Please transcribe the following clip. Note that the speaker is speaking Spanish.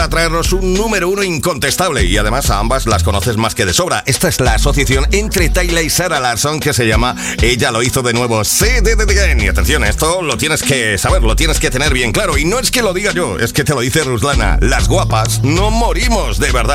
a traernos un número uno incontestable y además a ambas las conoces más que de sobra. Esta es la asociación entre Tyla y Sarah Larsson que se llama Ella lo hizo de nuevo. Y atención, esto lo tienes que saber, lo tienes que tener bien claro. Y no es que lo diga yo, es que te lo dice Ruslana. Las guapas no morimos de verdad.